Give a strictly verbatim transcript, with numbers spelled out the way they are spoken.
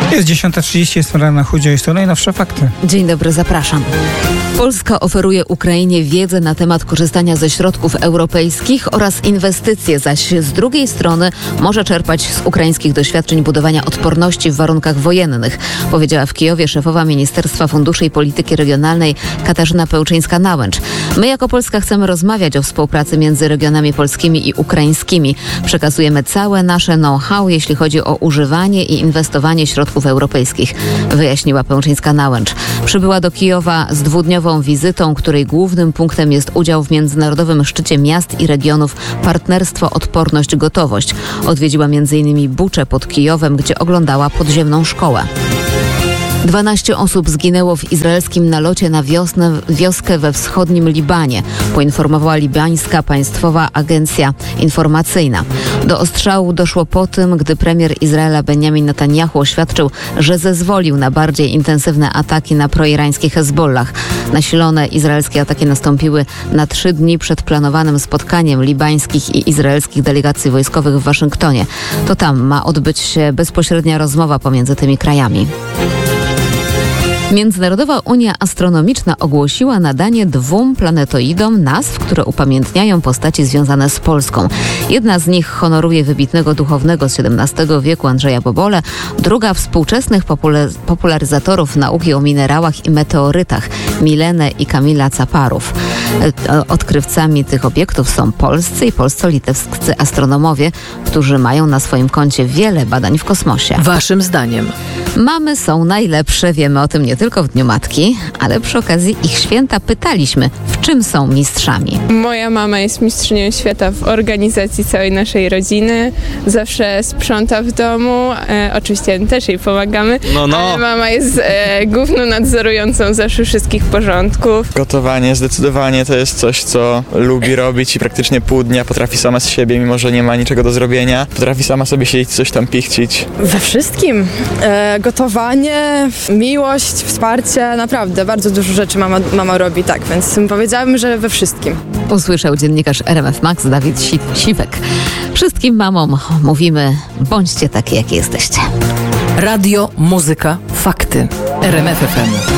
Jest dziesiąta trzydzieści, jest na Chudzie, jest to najnowsze fakty. Dzień dobry, zapraszam. Polska oferuje Ukrainie wiedzę na temat korzystania ze środków europejskich oraz inwestycje, zaś z drugiej strony może czerpać z ukraińskich doświadczeń budowania odporności w warunkach wojennych, powiedziała w Kijowie szefowa Ministerstwa Funduszy i Polityki Regionalnej Katarzyna Pełczyńska-Nałęcz. My jako Polska chcemy rozmawiać o współpracy między regionami polskimi i ukraińskimi. Przekazujemy całe nasze know-how, jeśli chodzi o używanie i inwestowanie środków europejskich, wyjaśniła Pełczyńska-Nałęcz. Przybyła do Kijowa z dwudniową wizytą, której głównym punktem jest udział w międzynarodowym szczycie miast i regionów Partnerstwo, Odporność, Gotowość. Odwiedziła między innymi Buczę pod Kijowem, gdzie oglądała podziemną szkołę. dwanaście osób zginęło w izraelskim nalocie na wiosnę, wioskę we wschodnim Libanie, poinformowała libańska Państwowa Agencja Informacyjna. Do ostrzału doszło po tym, gdy premier Izraela Benjamin Netanjahu oświadczył, że zezwolił na bardziej intensywne ataki na proirański Hezbollah. Nasilone izraelskie ataki nastąpiły na trzy dni przed planowanym spotkaniem libańskich i izraelskich delegacji wojskowych w Waszyngtonie. To tam ma odbyć się bezpośrednia rozmowa pomiędzy tymi krajami. Międzynarodowa Unia Astronomiczna ogłosiła nadanie dwóm planetoidom nazw, które upamiętniają postaci związane z Polską. Jedna z nich honoruje wybitnego duchownego z siedemnastego wieku Andrzeja Bobole, druga współczesnych popula- popularyzatorów nauki o minerałach i meteorytach Milenę i Kamila Caparów. Odkrywcami tych obiektów są polscy i polsko-litewscy astronomowie, którzy mają na swoim koncie wiele badań w kosmosie. Waszym zdaniem? Mamy są najlepsze, wiemy o tym nie tylko w Dniu Matki, ale przy okazji ich święta pytaliśmy, w czym są mistrzami. Moja mama jest mistrzynią świata w organizacji całej naszej rodziny. Zawsze sprząta w domu. E, oczywiście też jej pomagamy, no, no. ale mama jest e, główną nadzorującą zawsze wszystkich porządków. Gotowanie zdecydowanie to jest coś, co lubi robić i praktycznie pół dnia potrafi sama z siebie, mimo że nie ma niczego do zrobienia. Potrafi sama sobie siedzieć, coś tam pichcić. We wszystkim. E, gotowanie, miłość, wsparcie, naprawdę bardzo dużo rzeczy mama, mama robi, tak, więc powiedziałabym, że we wszystkim. Usłyszał dziennikarz R M F Max Dawid Si- Siwek. Wszystkim mamom mówimy, bądźcie takie, jakie jesteście. Radio, muzyka, fakty. R M F F M.